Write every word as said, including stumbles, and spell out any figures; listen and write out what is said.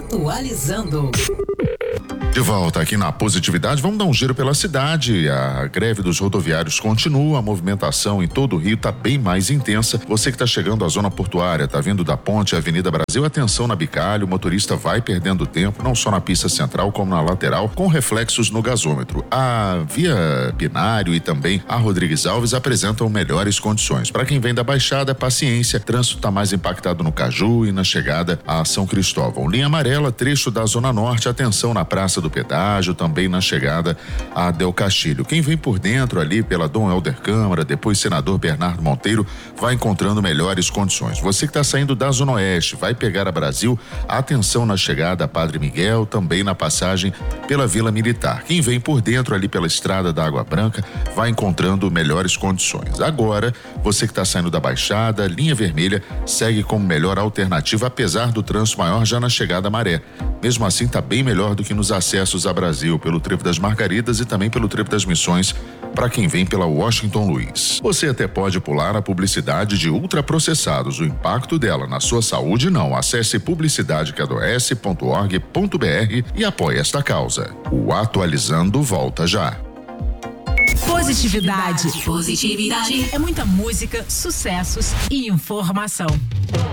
Atualizando. De volta aqui na Positividade, vamos dar um giro pela cidade. A greve dos rodoviários continua, a movimentação em todo o Rio está bem mais intensa. Você que está chegando à zona portuária, está vindo da Ponte Avenida Brasil, atenção na bicalho, o motorista vai perdendo tempo, não só na pista central como na lateral, com reflexos no gasômetro. A Via Binário e também a Rodrigues Alves apresentam melhores condições. Para quem vem da Baixada, paciência, trânsito está mais impactado no Caju e na chegada a São Cristóvão. Linha amarela, trecho da Zona Norte, atenção na Praça do Pedágio, também na chegada a Del Castilho. Quem vem por dentro ali pela Dom Helder Câmara, depois Senador Bernardo Monteiro, vai encontrando melhores condições. Você que está saindo da Zona Oeste, vai pegar a Brasil, atenção na chegada a Padre Miguel, também na passagem pela Vila Militar. Quem vem por dentro ali pela Estrada da Água Branca, vai encontrando melhores condições. Agora, você que está saindo da Baixada, linha vermelha segue como melhor alternativa, apesar do trânsito maior já na chegada a Maré. Mesmo assim, está bem melhor do que nos acessos a Brasil, pelo Trevo das Margaridas e também pelo Trevo das Missões, para quem vem pela Washington Luiz. Você até pode pular a publicidade de ultraprocessados. O impacto dela na sua saúde não. Acesse publicidade que adoece ponto org ponto br e apoie esta causa. O Atualizando volta já. Positividade. Positividade. É muita música, sucessos e informação.